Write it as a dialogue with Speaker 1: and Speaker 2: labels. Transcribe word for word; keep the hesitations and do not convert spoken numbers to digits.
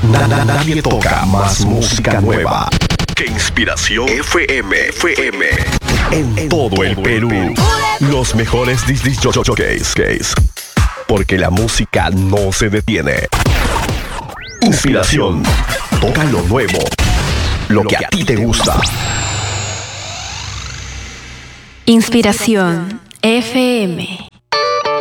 Speaker 1: Na- na- nadie toca más música nueva que Inspiración F M. F M. En, en todo el Perú. Los mejores disc jockeys. Porque la música no se detiene. Inspiración. Toca lo nuevo. Lo que a ti te gusta.
Speaker 2: Inspiración F M.